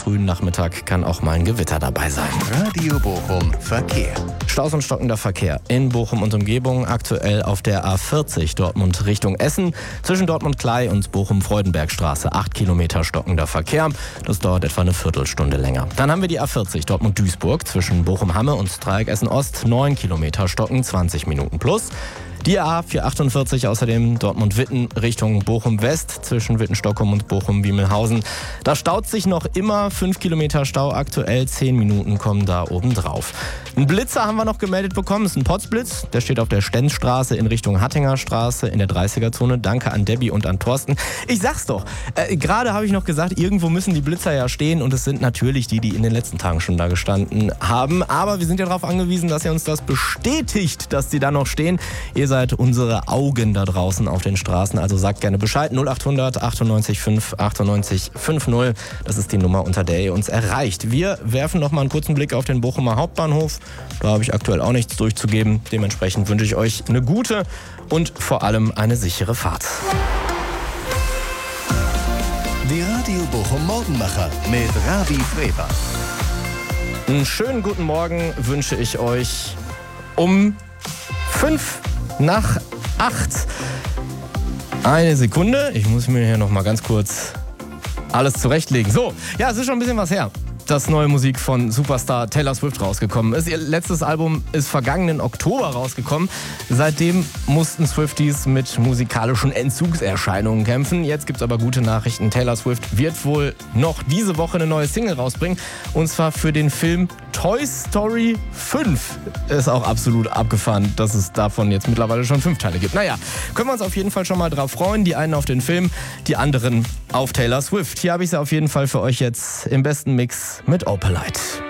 frühen Nachmittag kann auch mal ein Gewitter dabei sein. Radio Bochum Verkehr. Staus und stockender Verkehr in Bochum und Umgebung. Aktuell auf der A40 Dortmund Richtung Essen. Zwischen Dortmund-Klei und Bochum-Freudenbergstraße 8 Kilometer stockender Verkehr. Das dauert etwa eine Viertelstunde länger. Dann haben wir die A40 Dortmund-Duisburg. Zwischen Bochum-Hamme und Dreieck Essen-Ost 9 Kilometer stocken, 20 Minuten plus. Die A448 außerdem Dortmund-Witten Richtung Bochum-West zwischen Witten-Stockholm und Bochum-Wiemelhausen. Da staut sich noch immer 5 Kilometer Stau aktuell, 10 Minuten kommen da oben drauf. Einen Blitzer haben wir noch gemeldet bekommen, ist ein Potzblitz. Der steht auf der Stenzstraße in Richtung Hattinger Straße in der 30er-Zone. Danke an Debbie und an Thorsten. Ich sag's doch, gerade habe ich noch gesagt, irgendwo müssen die Blitzer ja stehen und es sind natürlich die in den letzten Tagen schon da gestanden haben. Aber wir sind ja darauf angewiesen, dass ihr uns das bestätigt, dass die da noch stehen. Ihr seid unsere Augen da draußen auf den Straßen, also sagt gerne Bescheid. 0800 98 5 98 50. Das ist die Nummer, unter der ihr uns erreicht. Wir werfen noch mal einen kurzen Blick auf den Bochumer Hauptbahnhof. Da habe ich aktuell auch nichts durchzugeben. Dementsprechend wünsche ich euch eine gute und vor allem eine sichere Fahrt. Die Radio Bochum Morgenmacher mit Ravi Freber. Einen schönen guten Morgen wünsche ich euch um 5 nach 8. Eine Sekunde, ich muss mir hier noch mal ganz kurz alles zurechtlegen. So, ja, es ist schon ein bisschen was her, dass neue Musik von Superstar Taylor Swift rausgekommen ist. Ihr letztes Album ist vergangenen Oktober rausgekommen. Seitdem mussten Swifties mit musikalischen Entzugserscheinungen kämpfen. Jetzt gibt's aber gute Nachrichten. Taylor Swift wird wohl noch diese Woche eine neue Single rausbringen. Und zwar für den Film Toy Story 5. Ist auch absolut abgefahren, dass es davon jetzt mittlerweile schon 5 Teile gibt. Naja, können wir uns auf jeden Fall schon mal drauf freuen. Die einen auf den Film, die anderen auf Taylor Swift. Hier habe ich sie auf jeden Fall für euch jetzt im besten Mix mit Opalite.